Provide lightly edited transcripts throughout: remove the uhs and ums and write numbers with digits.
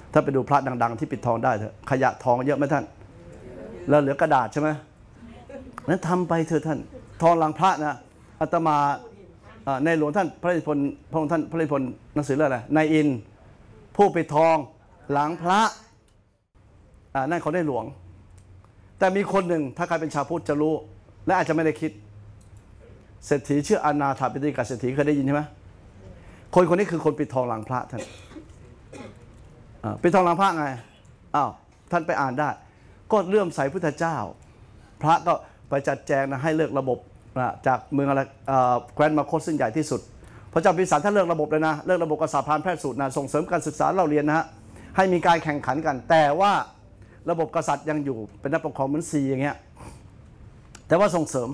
ถ้าไปดูพระดังๆที่ปิดทองได้เถอะขยะทองเยอะไหมท่านแล้วเหลือกระดาษใช่ไหมนั้นทำไปเถอะท่านทองหลังพระนะอาตมาในหลวงท่านพระราชพลพระองค์ท่านพระราชพลหนังสือเรื่องอะไรนายอินผู้ปิดทองหลังพระนั่นเขาได้หลวงแต่มีคนหนึ่งถ้าใครเป็นชาวพุทธจะรู้และอาจจะไม่ได้คิดเศรษฐีชื่ออนาถาปิฎกเศรษฐีเคยได้ยินใช่ไหมคนนี้คือคนปิดทองหลังพระท่านปิดทองหลังพระไงอ้าวท่านไปอ่านได้ก็เลื่อมใสพุทธเจ้าพระก็ไปจัดแจงนะให้เลิกระบบจากเมืองอะไรแคว้นมาโคตซึ่งใหญ่ที่สุดพระเจ้าพิสารท่านเลิกระบบเลยนะเลิกระบบกษัตริย์พานแพทย์สูตรนะส่งเสริมการศึกษาเล่าเรียนนะฮะให้มีการแข่งขันกันแต่ว่าระบบกษัตริย์ยังอยู่เป็นนักปกครองเหมือนซีอย่างเงี้ยแต่ว่าส่งเสริม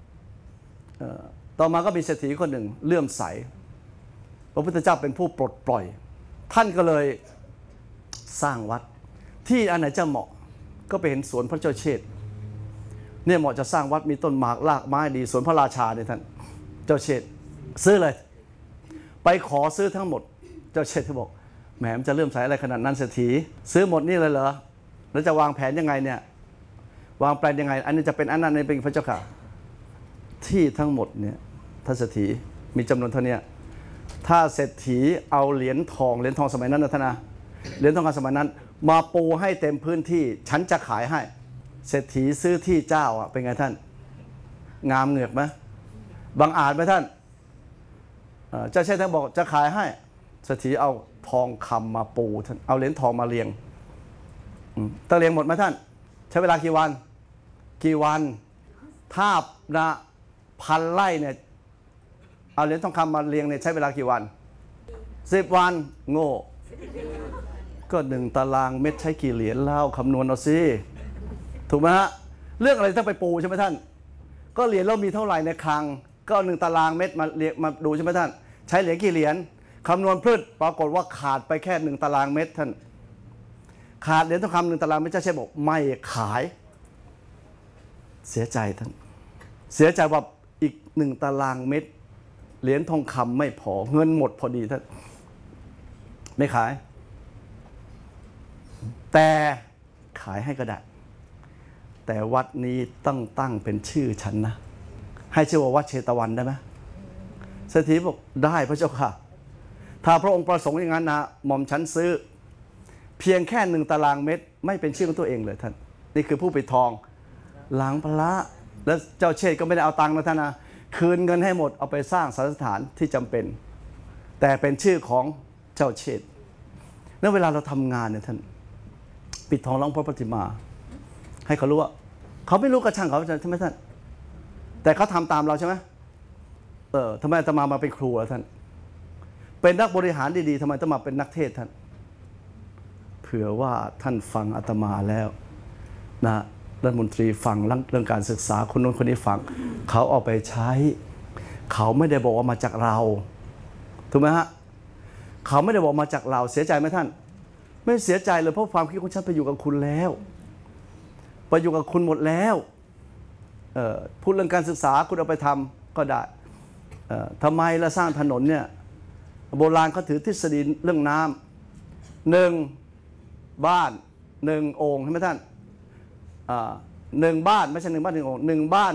ต่อมาก็มีเศรษฐีคนหนึ่งเลื่อมใสพระพุทธเจ้าเป็นผู้ปลดปล่อยท่านก็เลยสร้างวัดที่อันไหนจะเหมาะก็ไปเห็นสวนพระเจ้าเชษฐ์เนี่ยเหมาะจะสร้างวัดมีต้นหมากรากไม้ดีสวนพระราชาเนี่ยท่านเจ้าเชษฐ์ซื้อเลยไปขอซื้อทั้งหมดเจ้าเชษฐ์บอกแหมมันจะเลื่อมใสอะไรขนาดนั้นเศรษฐีซื้อหมดนี่เลยเหรอแล้วจะวางแผนยังไงเนี่ยวางแผนยังไงอันนี้จะเป็นอันนั้นเป็นพระเจ้าค่ะที่ทั้งหมดเนี่ยท่านเศรษฐีมีจำนวนเท่านี้ถ้าเศรษฐีเอาเหรียญทองสมัยนั้นนะท่านนะเหรียญทองคำสมัยนั้นมาปูให้เต็มพื้นที่ฉันจะขายให้เศรษฐีซื้อที่เจ้าเป็นไงท่านงามเหงือกไหมบังอาจไหมท่านเจ้าเชษฐ์ท่านบอกจะขายให้เศรษฐีเอาทองคำมาปูท่านเอาเหรียญทองมาเรียงต้องเรียงหมดไหมท่านใช้เวลากี่วันถ้า1,000 ไร่เนี่ยเอาเหรียญทองคำมาเรียงเนี่ยใช้เวลากี่วัน10 วันโง่ก็1 ตารางเมตรใช้กี่เหรียญแล้วคำนวณเอาสิถูกไหมฮะเรื่องอะไรต้องไปปูใช่ไหมท่านก็เหรียญเรามีเท่าไหร่ในคลังก็1 ตารางเมตรมาดูใช่ไหมท่านใช้เหรียญกี่เหรียญคำนวณพืชปรากฏว่าขาดไปแค่1 ตารางเมตรท่านขาดเหรียญทองคำ1 ตารางเมตรเจ้าเชษฐ์บอกไม่ขายเสียใจท่านเสียใจว่าอีก1 ตารางเมตรเหรียญทองคำไม่พอเงินหมดพอดีท่านไม่ขายแต่ขายให้ก็ได้แต่วัดนี้ตั้งเป็นชื่อฉันนะให้ชื่อว่าวัดเชตวันได้ไหมเศรษฐีบอกได้พระเจ้าค่ะถ้าพระองค์ประสงค์อย่างนั้นนะหม่อมฉันซื้อเพียงแค่1 ตารางเมตรไม่เป็นชื่อของตัวเองเลยท่านนี่คือผู้ปิดทองหลังพระแล้วเจ้าเชษฐ์ก็ไม่ได้เอาตังค์นะท่านนะคืนเงินให้หมดเอาไปสร้างสถานที่จำเป็นแต่เป็นชื่อของเจ้าเชษฐ์แล้วเวลาเราทำงานเนี่ยท่านปิดทองหลังพระปฏิมาให้เขารู้ว่าเขาไม่รู้กระช่างเขาใช่ไหมท่านแต่เขาทำตามเราใช่ไหมทำไมอาตมาเป็นครูล่ะท่านเป็นนักบริหารดีๆทำไมต้องมาเป็นนักเทศท่านเผื่อว่าท่านฟังอาตมาแล้วนะรัฐมนตรีฟังเรื่องการศึกษาคนนู้นคนนี้ฟังเขาเอาไปใช้เขาไม่ได้บอกว่ามาจากเราถูกไหมฮะเขาไม่ได้บอกมาจากเราเสียใจไหมท่านไม่เสียใจเลยเพราะความคิดของฉันไปอยู่กับคุณแล้วไปอยู่กับคุณหมดแล้วพูดเรื่องการศึกษาคุณเอาไปทำก็ได้ทำไมเราสร้างถนนเนี่ยโบราณเขาถือทฤษฎีเรื่องน้ำ1 บ้าน 1 โอ่งใช่ไหมท่าน1 บ้านไม่ใช่1 บ้าน 1 โอ่ง1 บ้าน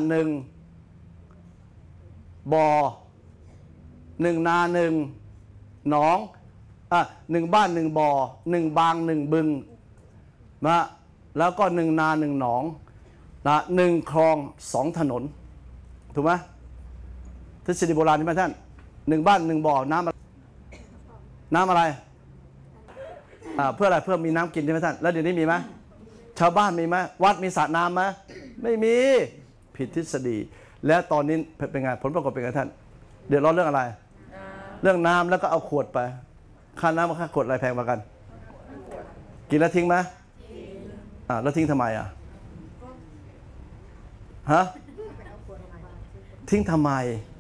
1 บ่อ 1 นา 1 หนอง1 บ้าน 1 บ่อ 1 บาง 1 บึงนะแล้วก็1 นา 1 หนองนะ1 คลอง 2 ถนนถูกไหมทฤษฎีโบราณใช่ไหมท่าน1 บ้าน 1 บ่อน้ำอะไรเพื่ออะไรเพื่อมีน้ำกินใช่ไหมท่านแล้วเดี๋ยวนี้มีไหมชาวบ้านมีไหมวัดมีสระน้ำไหมไม่มีผิดทฤษฎีแล้วตอนนี้เป็นไงผลปรากฏเป็นไงท่านเดือดร้อนเรื่องอะไรเรื่องน้ำแล้วก็เอาขวดไปค่าน้ำกับค่าขวดอะไรแพงกว่ากันกินแล้วทิ้งไหมแล้วทิ้งทำไมฮะทิ้งทำไม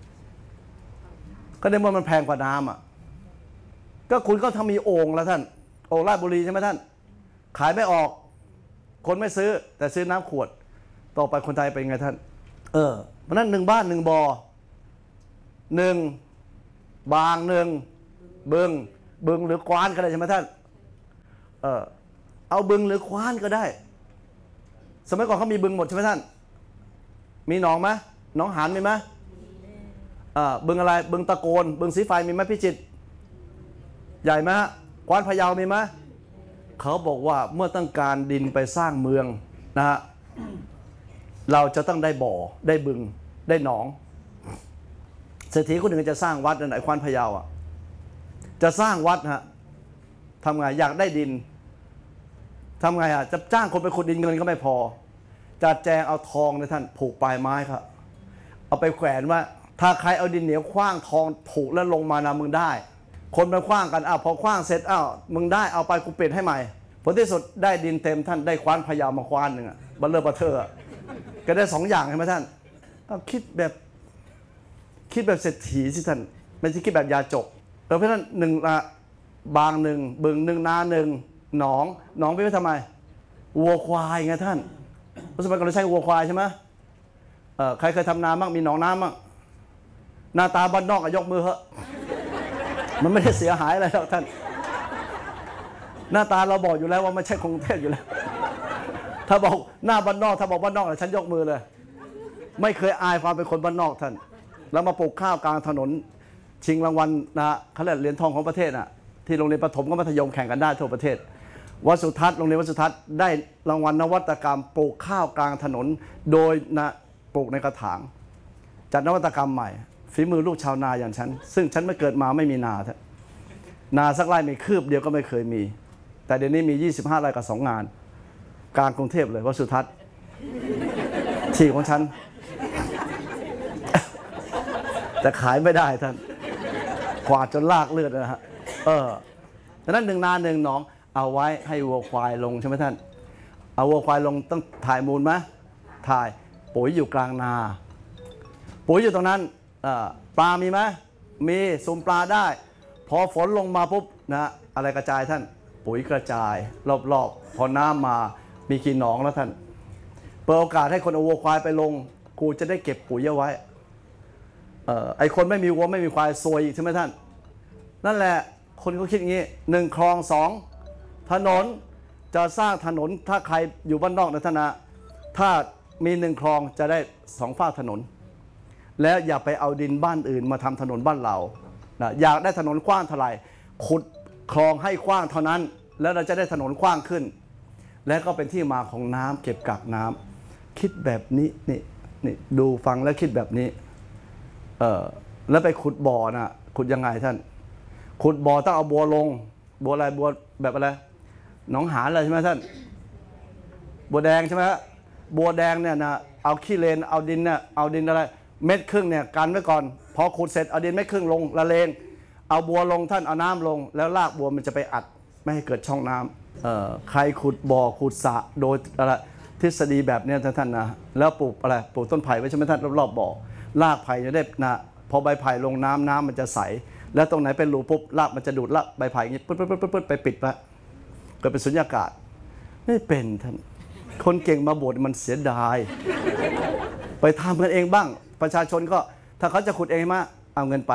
ก็ในเมื่อมันแพงกว่าน้ำก็คุณก็ทำมีโอ่งแล้วท่านโอ่งราชบุรีใช่ไหมท่านขายไม่ออกคนไม่ซื้อแต่ซื้อน้ำขวดต่อไปคนไทยเป็นไงท่านเพราะนั้น1 บ้าน 1 บ่อ 1 บาง 1 บึงหรือกวานก็ได้ใช่ไหมท่านเอาบึงหรือควานก็ได้สมัยก่อนเขามีบึงหมดใช่ไหมท่านมีหนองไหมหนองหานมีไหมบึงอะไรบึงตะโกนบึงสีไฟมีไหมพิจิตรใหญ่ไหมฮะกวานพะเยามีไหมเขาบอกว่าเมื่อต้องการดินไปสร้างเมืองนะฮะเราจะต้องได้บ่อได้บึงได้หนองเศรษฐีคนหนึ่งจะสร้างวัดในควานพะเยาจะสร้างวัดฮะทำไงอยากได้ดินทำไงจะจ้างคนไปขุดดินเงินก็ไม่พอจะแจงเอาทองในท่านผูกปลายไม้ครับเอาไปแขวนว่าถ้าใครเอาดินเหนียวคว้างทองผูกแล้วลงมานะมึงได้คนไปคว้างกันพอคว้างเสร็จมึงได้เอาไปกูเปลี่ยนให้ใหม่ผลที่สุดได้ดินเต็มท่านได้ควานพะเยามาควานหนึ่งบัลเลอร์บัตเทอร์ก็ได้2 อย่างใช่ไหมท่านคิดแบบเศรษฐีสิท่านไม่ใช่คิดแบบยาจกเพราะฉะนั้นหนึ่งบางหนึ่งบึงหนึ่งนาหนึ่งหนองไปทำไมวัวควายไงท่านเพราะสมัยก่อนเราใช้วัวควายใช่ไหมใครเคยทำนาบ้างมีหนองน้ำบ้างหน้าตาบ้านนอกยกมือเหอะมันไม่ได้เสียหายอะไรหรอกท่านหน้าตาเราบอกอยู่แล้วว่าไม่ใช่กรุงเทพอยู่แล้วถ้าบอกหน้าบ้านนอกถ้าบอกบ้านนอกฉันยกมือเลยไม่เคยอายความเป็นคนบ้านนอกท่านแล้วมาปลูกข้าวกลางถนนชิงรางวัลนะเขาเรียกเหรียญทองของประเทศที่โรงเรียนประถมกับมัธยมแข่งกันได้ทั่วประเทศวัดสุทัศน์โรงเรียนวัดสุทัศน์ได้รางวัลนวัตกรรมปลูกข้าวกลางถนนโดยปลูกในกระถางจัดนวัตกรรมใหม่ฝีมือลูกชาวนาอย่างฉันซึ่งฉันไม่เกิดมาไม่มีนาสักไร่มีคืบเดียวก็ไม่เคยมีแต่เดี๋ยวนี้มี25 ไร่กับ2 งานกลางกรุงเทพเลยวัดสุทัศน์ที่ของฉันแต่ขายไม่ได้ท่านกวาดจนลากเลือดนะฮะดังนั้น1 นา 1 หนองเอาไว้ให้วัวควายลงใช่ไหมท่านเอาวัวควายลงต้องถ่ายมูลไหมถ่ายปุ๋ยอยู่กลางนาปุ๋ยอยู่ตรงนั้นปลามีไหมมีซุ่มปลาได้พอฝนลงมาปุ๊บนะอะไรกระจายท่านปุ๋ยกระจายรอบๆพอน้ำมามีกี่หนองแล้วท่านเปิดโอกาสให้คนเอาวัวควายไปลงกูจะได้เก็บปุ๋ยเอาไว้ไอคนไม่มีวัวไม่มีควายซวยอีกใช่ไหมท่านนั่นแหละคนเขาคิดอย่างนี้1 คลอง 2 ถนนจะสร้างถนนถ้าใครอยู่บ้านนอกนะท่านนะถ้ามี1 คลองจะได้2 ฝั่งถนนแล้วอย่าไปเอาดินบ้านอื่นมาทำถนนบ้านเราอยากได้ถนนกว้างเท่าไหร่ขุดคลองให้กว้างเท่านั้นแล้วเราจะได้ถนนกว้างขึ้นและก็เป็นที่มาของน้ำเก็บกักน้ำคิดแบบนี้นี่ดูฟังแล้วคิดแบบนี้แล้วไปขุดบ่อขุดยังไงท่านขุดบ่อต้องเอาบัวลงบัวอะไรบัวแบบอะไรหนองหานอะไรใช่ไหมท่านบัวแดงใช่ไหมบัวแดงเนี่ยเอาขี้เลนเอาดินเอาดินอะไร1.5 เมตรเนี่ยกันไว้ก่อนพอขุดเสร็จเอาดิน1.5 เมตรลงละเลงเอาบัวลงท่านเอาน้ำลงแล้วรากบัวมันจะไปอัดไม่ให้เกิดช่องน้ำใครขุดบ่อขุดสระโดยอะไรทฤษฎีแบบนี้ท่านนะแล้วปลูกอะไรปลูกต้นไผ่ไว้ใช่ไหมท่านรอบๆบ่อรากไผ่จะได้พอใบไผ่ลงน้ำมันจะใสแล้วตรงไหนเป็นรูปุ๊บรากมันจะดูดละใบไผ่อย่างนี้ปึ๊ดไปปิดไปเกิดเป็นสุญญากาศไม่เป็นท่านคนเก่งมาบวชมันเสียดายไปทำกันเองบ้างประชาชนก็ถ้าเขาจะขุดเองมาเอาเงินไป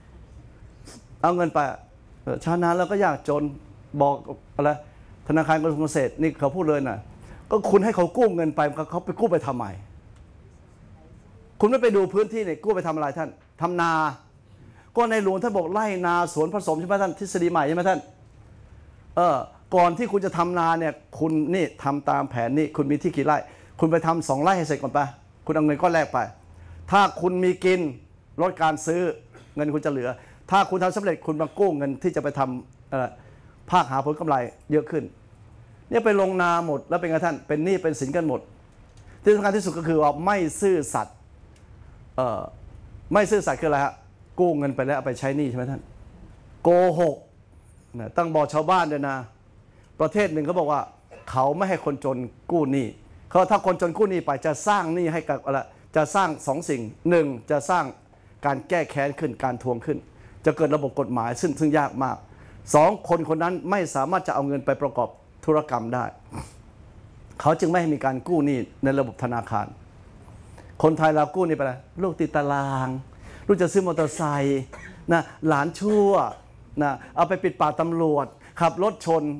ชาวนาเราก็ยากจนบอกอะไรธนาคารกรุงเกษตรนี่เขาพูดเลยก็คุณให้เขากู้เงินไปเขาไปกู้ไปทำไมคุณไม่ไปดูพื้นที่เนี่ยกู้ไปทำอะไรท่านทำนาก็ในหลวงท่านบอกไร่นาสวนผสมใช่ไหมท่านทฤษฎีใหม่ใช่ไหมท่านก่อนที่คุณจะทำนาเนี่ยคุณนี่ทำตามแผนนี่คุณมีที่กี่ไร่คุณไปทำ2 ไร่ให้เสร็จก่อนไปคุณเอาเงินก้อนแรกไปถ้าคุณมีกินลดการซื้อเงินคุณจะเหลือถ้าคุณทำสำเร็จคุณมากู้เงินที่จะไปทำภาคหาผลกำไรเยอะขึ้นเนี่ยไปลงนาหมดแล้วเป็นไงท่านเป็นหนี้เป็นสินกันหมดที่สำคัญที่สุดก็คือว่าไม่ซื่อสัตย์ไม่ซื่อสัตย์คืออะไรฮะกู้เงินไปแล้วเอาไปใช้หนี้ใช่ไหมท่านโกหกต้องบอกชาวบ้านด้วยนะประเทศหนึ่งเขาบอกว่าเขาไม่ให้คนจนกู้หนี้เขาถ้าคนจนกู้หนี้ไปจะสร้างหนี้ให้กับอะไรจะสร้าง2 สิ่ง1จะสร้างการแก้แค้นขึ้นการทวงขึ้นจะเกิดระบบกฎหมายซึ่งยากมาก2คนนั้นไม่สามารถจะเอาเงินไปประกอบธุรกรรมได้เขาจึงไม่ให้มีการกู้หนี้ในระบบธนาคารคนไทยเรากู้นี่ไปเลยลูกติดตารางลูกจะซื้อมอเตอร์ไซค์หลานชั่วเอาไปปิดปากตำรวจขับรถชน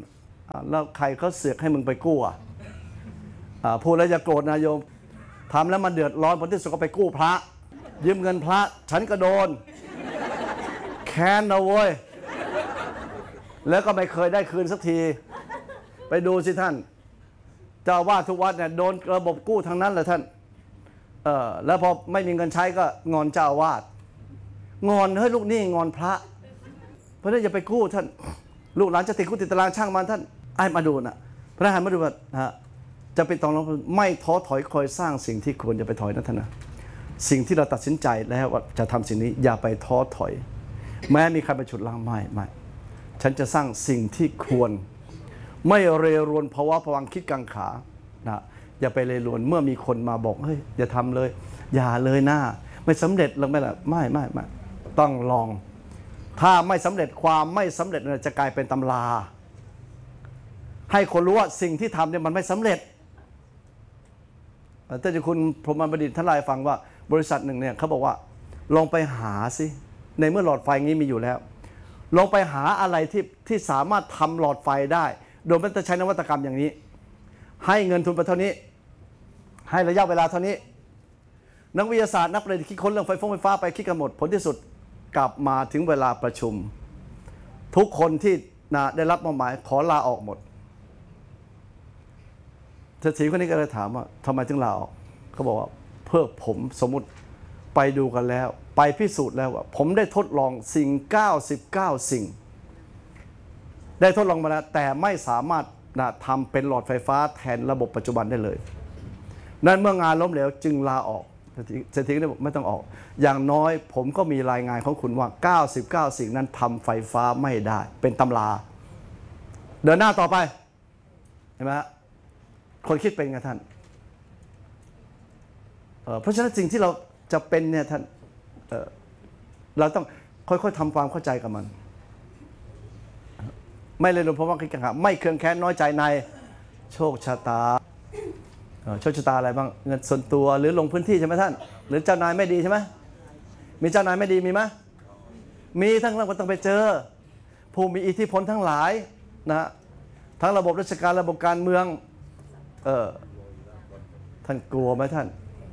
แล้วใครเขาเสือกให้มึงไปกู้พูดแล้วจะโกรธนะโยมทำแล้วมันเดือดร้อนผลที่สุดก็ไปกู้พระยืมเงินพระฉันก็โดนแค้นนะเว้ยแล้วก็ไม่เคยได้คืนสักทีไปดูสิท่านเจ้าว่าทุกวัดเนี่ยโดนระบบกู้ทั้งนั้นเลยท่านแล้วพอไม่มีเงินใช้ก็งอนเจ้าวาดงอนเฮ้ยลูกนี่งอนพระเพราะนั้นอย่าไปกู้ท่านลูกหลานจะติดคุกติดตารางช่างมันท่านไอ้มาดูนะพระหันมาดูว่าจะเป็นตองเราไม่ท้อถอยคอยสร้างสิ่งที่ควรจะไปถอยนะท่านนะสิ่งที่เราตัดสินใจแล้วว่าจะทำสิ่งนี้อย่าไปท้อถอยแม้มีใครไปฉุดล้างไม่ฉันจะสร้างสิ่งที่ควรไม่เรรวนภาวะผวังคิดกังขานะอย่าไปเรรวนเมื่อมีคนมาบอกเฮ้ยอย่าทำเลยอย่าเลยหน้าไม่สำเร็จหรือไม่ล่ะไม่ต้องลองถ้าไม่สำเร็จความไม่สำเร็จจะกลายเป็นตำราให้คนรู้ว่าสิ่งที่ทำเนี่ยมันไม่สำเร็จท่านเจ้าคุณพรหมบัณฑิตท่านเล่าให้ฟังว่าบริษัทหนึ่งเนี่ยเขาบอกว่าลองไปหาสิในเมื่อหลอดไฟงี้มีอยู่แล้วลองไปหาอะไรที่สามารถทำหลอดไฟได้โดยไม่ต้องใช้นวัตกรรมอย่างนี้ให้เงินทุนไปเท่านี้ให้ระยะเวลาเท่านี้นักวิทยาศาสตร์นักประดิษฐ์คิดค้นเรื่องไฟฟ้าไปคิดกันหมดผลที่สุดกลับมาถึงเวลาประชุมทุกคนที่ได้รับมอบหมายขอลาออกหมดเศรษฐีคนนี้ก็เลยถามว่าทำไมถึงลาออกเขาบอกว่าเพื่อผมสมมุติไปดูกันแล้วไปพิสูจน์แล้วว่าผมได้ทดลองสิ่ง99สิ่งได้ทดลองมาแล้วแต่ไม่สามารถทำเป็นหลอดไฟฟ้าแทนระบบปัจจุบันได้เลยนั้นเมื่องานล้มเหลวจึงลาออกเศรษฐีก็บอกไม่ต้องออกอย่างน้อยผมก็มีรายงานของคุณว่า99สิ่งนั้นทำไฟฟ้าไม่ได้เป็นตำราเดินหน้าต่อไปเห็นไหมฮะคนคิดเป็นไงท่านเพราะฉะนั้นสิ่งที่เราจะเป็นเนี่ยท่านเราต้องค่อยๆทำความเข้าใจกับมันไม่เลยเพราะว่าคิดกันไม่เครืองแค้นน้อยใจในโชคชะตาโชคชะตาอะไรบ้างเงินส่วนตัวหรือลงพื้นที่ใช่ไหมท่านหรือเจ้านายไม่ดีใช่ไหมมีเจ้านายไม่ดีมีไหมมีทั้งเราก็ต้องไปเจอผู้มีอิทธิพลทั้งหลายนะทั้งระบบราชการระบบการเมืองท่านกลัวไหมท่าน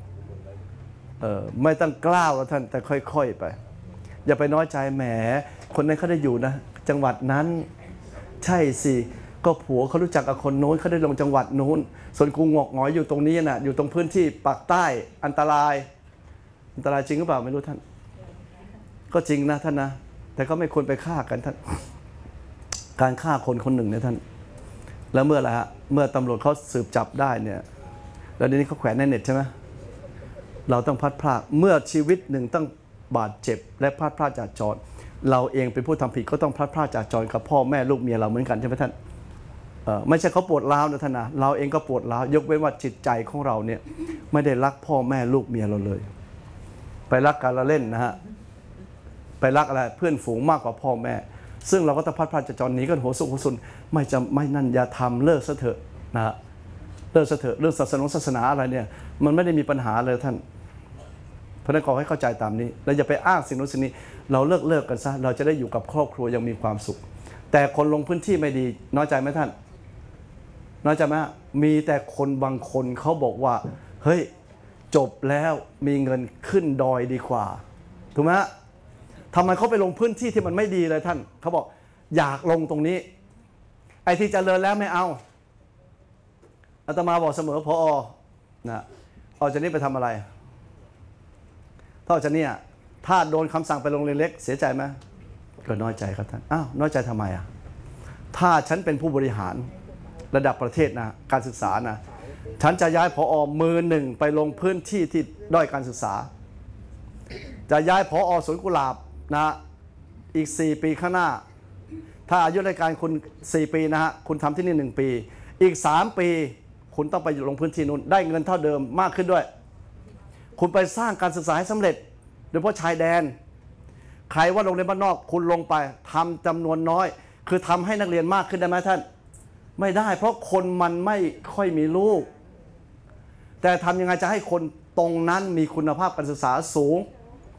ไม่ต้องกล้าวแล้วท่านแต่ค่อยๆไปอย่าไปน้อยใจแหมคนนั้นเขาได้อยู่นะจังหวัดนั้นใช่สิก็ผัวเขารู้จักกับคนโน้นเขาได้ลงจังหวัดโน้นส่วนกูงอกหงอยอยู่ตรงนี้นะอยู่ตรงพื้นที่ปากใต้อันตรายจริงหรือเปล่าไม่รู้ท่านก็จริงนะท่านนะแต่ก็ไม่ควรไปฆ่ากันท่านการฆ่าคนคนหนึ่งเนี่ยท่านแล้วเมื่อไรฮะเมื่อตำรวจเขาสืบจับได้เนี่ยแล้วทีนี้เขาแขวนในเน็ตใช่ไหมเราต้องพลัดพรากเมื่อชีวิตหนึ่งต้องบาดเจ็บและพลัดพรากจากจรเราเองเป็นผู้ทำผิดก็ต้องพลัดพรากจากจรกับพ่อแม่ลูกเมียเราเหมือนกันใช่ไหมท่านไม่ใช่เขาปวดร้าวนะท่านนะเราเองก็ปวดร้าวยกเว้นว่าจิตใจของเราเนี่ยไม่ได้รักพ่อแม่ลูกเมียเราเลยไปรักการละเล่นนะฮะไปรักอะไรเพื่อนฝูงมากกว่าพ่อแม่ซึ่งเราก็ต้องพลัดพรากจากจรนี้ก็หัวสุขหัวสุนไม่นั่นอย่าทำเลิกซะเถอะนะฮะเลิกซะเถอะเรื่องศาสนาอะไรเนี่ยมันไม่ได้มีปัญหาเลยท่านเพราะนั้นขอให้เข้าใจตามนี้เราอย่าไปอ้างสิ่งนู้นสิ่งนี้เราเลิกกันซะเราจะได้อยู่กับครอบครัวยังมีความสุขแต่คนลงพื้นที่ไม่ดีน้อยใจไหมท่านน้อยใจไหมมีแต่คนบางคนเขาบอกว่าเฮ้ยจบแล้วมีเงินขึ้นดอยดีกว่าถูกไหมทำไมเขาไปลงพื้นที่ที่มันไม่ดีเลยท่านเขาบอกอยากลงตรงนี้ไอ้ที่เจริญแล้วไม่เอาอาตมาบอกเสมอพอนะเอาจากนี้ไปทำอะไรถ้าจากนี้ถ้าโดนคำสั่งไปโรงเรียนเล็กเสียใจไหมก็น้อยใจครับท่านอ้าวน้อยใจทำไมถ้าฉันเป็นผู้บริหารระดับประเทศนะการศึกษานะฉันจะย้ายผอ.มือหนึ่งไปลงพื้นที่ที่ด้อยการศึกษาจะย้ายผอ.สวนกุหลาบนะอีก4 ปีข้างหน้าถ้าอายุราชการคุณ4 ปีนะฮะคุณทำที่นี่1 ปีอีก3 ปีคุณต้องไปลงพื้นที่นู้นได้เงินเท่าเดิมมากขึ้นด้วยคุณไปสร้างการศึกษาให้สำเร็จโดยเฉพาะชายแดนใครว่าโรงเรียนบ้านนอกคุณลงไปทำจำนวนน้อยคือทำให้นักเรียนมากขึ้นได้ไหมท่านไม่ได้เพราะคนมันไม่ค่อยมีลูกแต่ทำยังไงจะให้คนตรงนั้นมีคุณภาพการศึกษาสูง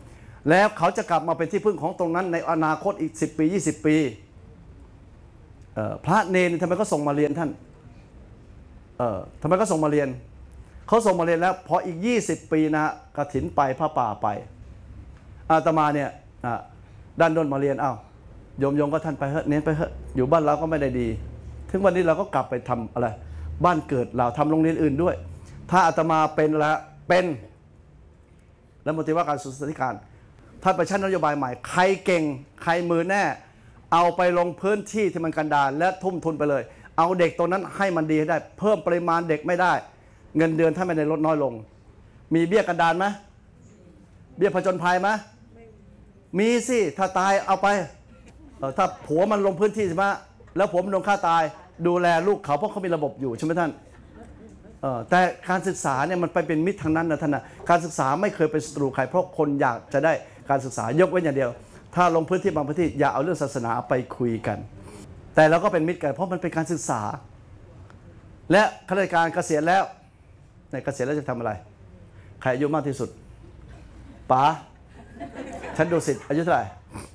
แล้วเขาจะกลับมาเป็นที่พึ่งของตรงนั้นในอนาคตอีก10 ปี 20 ปีพระเนรทำไมก็ส่งมาเรียนท่านทำไมก็ส่งมาเรียนเขาส่งมาเรียนแล้วพออีก20 ปีนะกฐินไปพระป่าไปอาตมาเนี่ยด้านด้นมาเรียนโยมก็ท่านไปเถอะเน้นไปเถอะอยู่บ้านเราก็ไม่ได้ดีถึงวันนี้เราก็กลับไปทำอะไรบ้านเกิดเราทำโรงเรียนอื่นด้วยถ้าอาตมาเป็นแล้วเป็นรัฐมนตรีว่าการศึกษาธิการท่านไปชั่นนโยบายใหม่ใครเก่งใครมือแน่เอาไปลงพื้นที่ที่มันกันดารและทุ่มทุนไปเลยเอาเด็กตรงนั้นให้มันดีให้ได้เพิ่มปริมาณเด็กไม่ได้เงินเดือนถ้าไม่ได้ลดน้อยลงมีเบี้ยกันดารไหมเบี้ยผจญภัยไหมมีสิถ้าตายเอาไปถ้าผัวมันลงพื้นที่ใช่ไหมแล้วผัวมันโดนฆ่าตายดูแลลูกเขาเพราะเขามีระบบอยู่ใช่ไหมท่านแต่การศึกษาเนี่ยมันไปเป็นมิตรทางนั้นนะท่านนะการศึกษาไม่เคยเป็นศัตรูใครเพราะคนอยากจะได้การศึกษายกเว้นอย่างเดียวถ้าลงพื้นที่บางพื้นที่อย่าเอาเรื่องศาสนาไปคุยกันแต่เราก็เป็นมิตรกันเพราะมันเป็นการศึกษาและข้าราชการเกษียณแล้วในเกษียณแล้วจะทำอะไรใครอายุมากที่สุดป๋าฉันดูสิอายุเท่าไหร่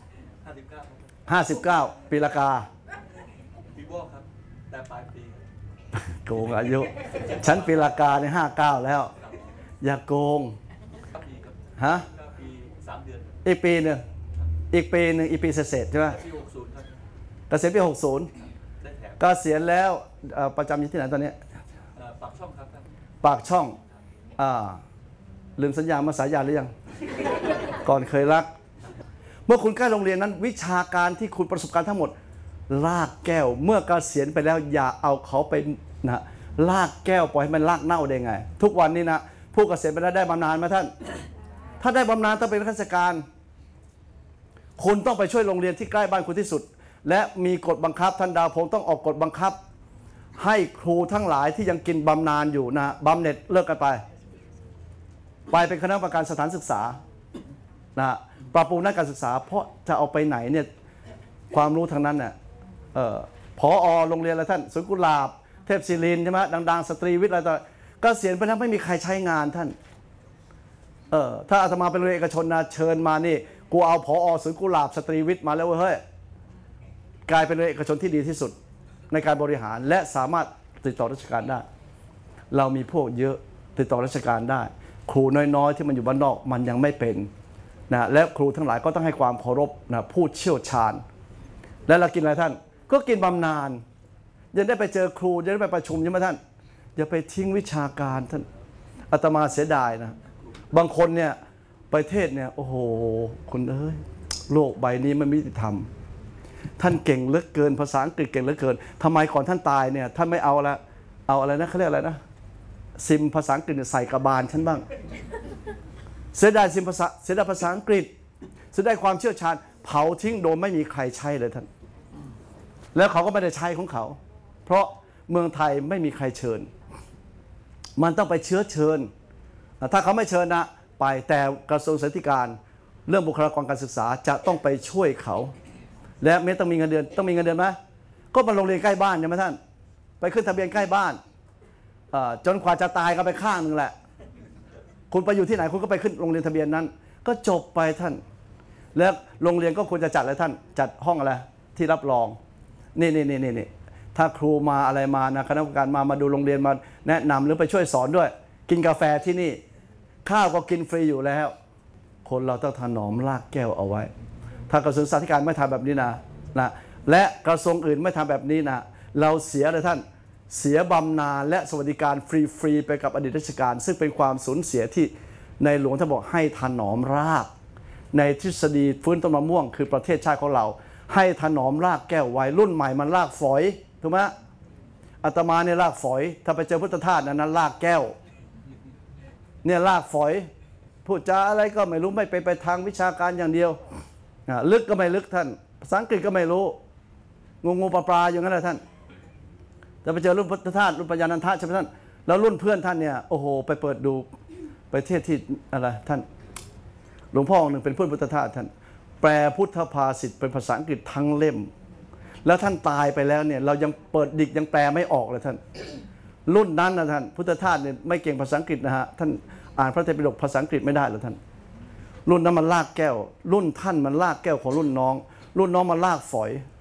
59ปีละกาปีวอกครับแต่ปลายปีโกงอายุฉันปีละกาใน59แล้วอย่าโกงฮะปี3 เดือนอีกปีหนึ่งอีกปีเศษใช่ไหมปี60ครับเกษียณปี60เกษียณแล้วประจำอยู่ที่ไหนตอนนี้ปากช่องครับปากช่องลืมสัญญามาสายญาณหรือยังก่อนเคยรักเมื่อคุณใกล้โรงเรียนนั้นวิชาการที่คุณประสบการณ์ทั้งหมดลากแก้วเมื่อเกษียณไปแล้วอย่าเอาเขาไปนะลากแก้วปล่อยให้มันลากเน่าได้ไงทุกวันนี้นะผู้เกษียณไปแล้วได้บำนาญไหมท่านถ้าได้บำนาญต้องเป็นข้าราชการคุณต้องไปช่วยโรงเรียนที่ใกล้บ้านคุณที่สุดและมีกฎบังคับท่านดาวพงศ์ต้องออกกฎบังคับให้ครูทั้งหลายที่ยังกินบำนาญอยู่นะบำเหน็จเลิกกันไปเป็นคณะกรรมการสถานศึกษานะปรับปรุงด้านการศึกษาเพราะจะเอาไปไหนเนี่ยความรู้ทางนั้นเนี่ยผอ.โรงเรียนอะไรท่านสวนกุหลาบเทพศิรินทร์ใช่ไหมดังๆสตรีวิทย์อะไรต่อเกษียณไปแล้วไม่มีใครใช้งานท่านถ้าอาตมาเป็นโรงเรียนเอกชนนะเชิญมานี่กูเอาผอ.สวนกุหลาบสตรีวิทย์มาแล้วเฮ้ยกลายเป็นโรงเรียนเอกชนที่ดีที่สุดในการบริหารและสามารถติดต่อราชการได้เรามีพวกเยอะติดต่อราชการได้ครูน้อยๆที่มันอยู่บ้านนอกมันยังไม่เป็นนะและครูทั้งหลายก็ต้องให้ความเคารพนะผู้เชี่ยวชาญและเรากินอะไรท่านก็กินบำนาญยังได้ไปเจอครูยังได้ไปประชุมใช่ไหมท่านอย่าไปทิ้งวิชาการท่านอาตมาเสียดายนะบางคนเนี่ยประเทศเนี่ยโอ้โหคุณเอ้ยโลกใบนี้มันไม่ยุติธรรมท่านเก่งเหลือเกินภาษาอังกฤษเก่งเหลือเกินทำไมก่อนท่านตายเนี่ยท่านไม่เอาอะไรนะเขาเรียกอะไรนะซิมภาษาอังกฤษใส่กระบาลฉันบ้างเสียดายซิมภาษาเสียดายภาษาอังกฤษเสียดายความเชี่ยวชาญเผาทิ้งโดยไม่มีใครใช้เลยท่านแล้วเขาก็ไม่ได้ใช้ของเขาเพราะเมืองไทยไม่มีใครเชิญมันต้องไปเชิญถ้าเขาไม่เชิญนะไปแต่กระทรวงศึกษาธิการเรื่องบุคลากรการศึกษาจะต้องไปช่วยเขาและไม่ต้องมีเงินเดือนต้องมีเงินเดือนไหมก็มาโรงเรียนใกล้บ้านใช่ไหมท่านไปขึ้นทะเบียนใกล้บ้านจนกว่าจะตายก็ไปข้างหนึ่งแหละคุณไปอยู่ที่ไหนคุณก็ไปขึ้นโรงเรียนทะเบียนนั้นก็จบไปท่านแล้วโรงเรียนก็ควรจะจัดอะไรท่านจัดห้องอะไรที่รับรองนี่ถ้าครูมาอะไรมานะคณะกรรมการมาดูโรงเรียนมาแนะนำหรือไปช่วยสอนด้วยกินกาแฟที่นี่ข้าวก็กินฟรีอยู่แล้วคนเราต้องถนอมรากแก้วเอาไว้ถ้ากระทรวงศึกษาธิการไม่ทำแบบนี้นะและกระทรวงอื่นไม่ทำแบบนี้นะเราเสียเลยท่านเสียบำนาญและสวัสดิการฟรีไปกับอดีตราชการซึ่งเป็นความสูญเสียที่ในหลวงท่านบอกให้ถนอมรากในทฤษฎีฟื้นต้นมะม่วงคือประเทศชาติของเราให้ถนอมรากแก้วไว้รุ่นใหม่มันรากฝอยถูกไหมอาตมาเนี่ยรากฝอยถ้าไปเจอพุทธทาสนั้นรากแก้วเนี่ยรากฝอยพูดจาอะไรก็ไม่รู้ไม่ไปทางวิชาการอย่างเดียวลึกก็ไม่ลึกท่านภาษาอังกฤษก็ไม่รู้งูปลาอย่างนั้นแหละท่านจะไปเจอรุ่นพุทธทาสรุ่นปัญญานันทะใช่ไหมท่านแล้วรุ่นเพื่อนท่านเนี่ยโอ้โหไปเปิดดูประเทศที่อะไรท่านหลวงพ่อองค์หนึ่งเป็นเพื่อนพุทธทาสท่านแปลพุทธภาษิตเป็นภาษาอังกฤษทั้งเล่มแล้วท่านตายไปแล้วเนี่ยเรายังเปิดดิกยังแปลไม่ออกเลยท่านรุ่นนั้นนะท่านพุทธทาสเนี่ยไม่เก่งภาษาอังกฤษนะฮะท่านอ่านพระไตรปิฎกภาษาอังกฤษไม่ได้หรอกท่านรุ่นนั้นมันลากแก้วรุ่นท่านมันลากแก้วของรุ่นน้องมันลากฝอย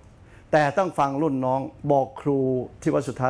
แต่ต้องฟังรุ่นน้องบอกครูที่วัดสุทัศน์